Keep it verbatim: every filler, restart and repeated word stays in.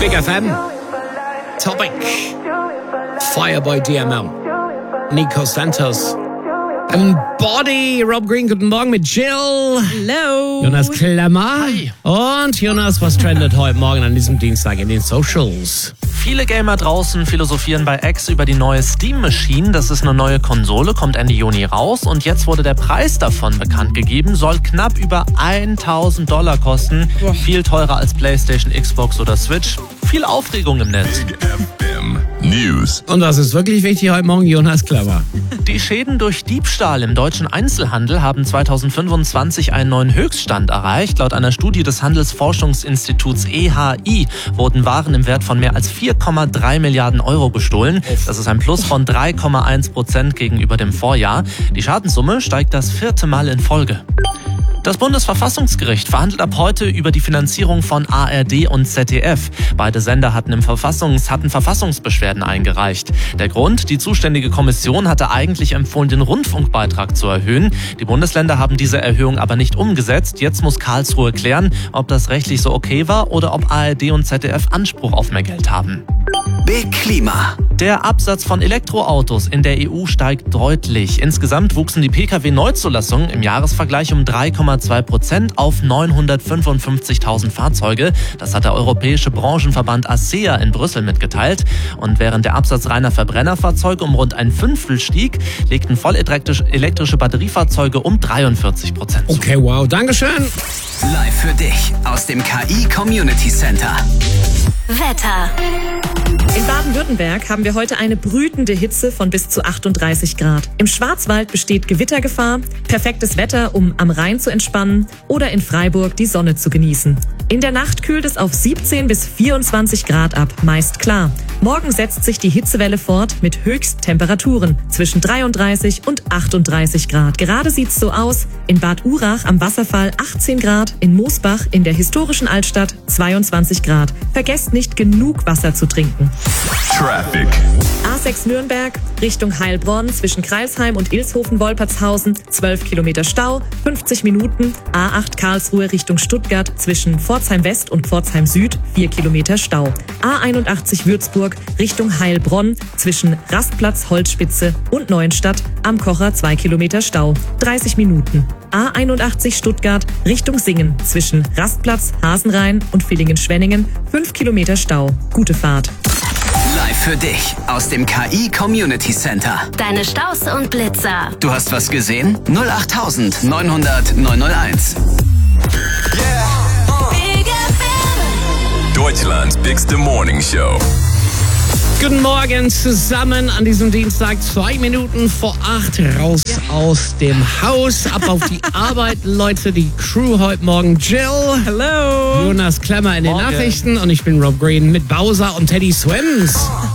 Big F M. Topic. Fireboy D M M. Nico Santos. And Body. Rob Green, guten Morgen mit Jill. Hello. Jonas Klemmer. Hi. Und Jonas, was trendet heute Morgen an diesem Dienstag in den Socials? Viele Gamer draußen philosophieren bei X über die neue Steam Machine. Das ist eine neue Konsole, kommt Ende Juni raus. Und jetzt wurde der Preis davon bekannt gegeben. Soll knapp über tausend Dollar kosten. Boah. Viel teurer als PlayStation, Xbox oder Switch. Viel Aufregung im Netz. Big F M News. Und das ist wirklich wichtig heute Morgen, Jonas Klemmer. Die Schäden durch Diebstahl im deutschen Einzelhandel haben zwanzig fünfundzwanzig einen neuen Höchststand erreicht. Laut einer Studie des Handelsforschungsinstituts E H I wurden Waren im Wert von mehr als vier Komma drei Milliarden Euro gestohlen. Das ist ein Plus von drei Komma eins Prozent gegenüber dem Vorjahr. Die Schadenssumme steigt das vierte Mal in Folge. Das Bundesverfassungsgericht verhandelt ab heute über die Finanzierung von A R D und Z D F. Beide Sender hatten, im Verfassungs-, hatten Verfassungsbeschwerden eingereicht. Der Grund: Die zuständige Kommission hatte eigentlich empfohlen, den Rundfunkbeitrag zu erhöhen. Die Bundesländer haben diese Erhöhung aber nicht umgesetzt. Jetzt muss Karlsruhe klären, ob das rechtlich so okay war oder ob A R D und Z D F Anspruch auf mehr Geld haben. Big Klima. Der Absatz von Elektroautos in der E U steigt deutlich. Insgesamt wuchsen die P K W-Neuzulassungen im Jahresvergleich um drei Komma zwei Prozent auf neunhundertfünfundfünfzigtausend Fahrzeuge. Das hat der europäische Branchenverband A S E A in Brüssel mitgeteilt. Und während der Absatz reiner Verbrennerfahrzeuge um rund ein Fünftel stieg, legten vollelektrische Batteriefahrzeuge um dreiundvierzig Prozent zu. Okay, wow, Dankeschön. Live für dich aus dem K I Community Center. Wetter. In Baden-Württemberg haben wir heute eine brütende Hitze von bis zu achtunddreißig Grad. Im Schwarzwald besteht Gewittergefahr, perfektes Wetter, um am Rhein zu entspannen oder in Freiburg die Sonne zu genießen. In der Nacht kühlt es auf siebzehn bis vierundzwanzig Grad ab, meist klar. Morgen setzt sich die Hitzewelle fort mit Höchsttemperaturen zwischen dreiunddreißig und achtunddreißig Grad. Gerade sieht's so aus: in Bad Urach am Wasserfall achtzehn Grad, in Moosbach in der historischen Altstadt zweiundzwanzig Grad. Vergesst nicht, genug Wasser zu trinken. Traffic. A sechs Nürnberg Richtung Heilbronn zwischen Kreilsheim und Ilshofen-Wolpertshausen zwölf Kilometer Stau, fünfzig Minuten. A acht Karlsruhe Richtung Stuttgart zwischen Pforzheim West und Pforzheim Süd vier Kilometer Stau. A einundachtzig Würzburg Richtung Heilbronn zwischen Rastplatz Holzspitze und Neuenstadt am Kocher zwei Kilometer Stau, dreißig Minuten. A einundachtzig Stuttgart Richtung Singen zwischen Rastplatz Hasenrhein und Villingen-Schwenningen fünf Kilometer Stau. Gute Fahrt. Live für dich aus dem K I Community Center. Deine Staus und Blitzer. Du hast was gesehen? null acht neunhundert neunhunderteins. Big F M. Deutschlands bigste Morning Show. Guten Morgen zusammen an diesem Dienstag, zwei Minuten vor acht, raus aus dem Haus, ab auf die Arbeit, Leute, die Crew heute Morgen. Jill, Hello. Jonas Klemmer in den Morgen. Nachrichten und ich bin Rob Green mit Bowser und Teddy Swims.